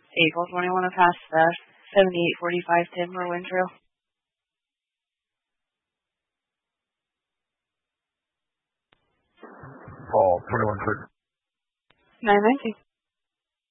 April 21 to pass the 7845 timber wind trail. Paul 21 for 919.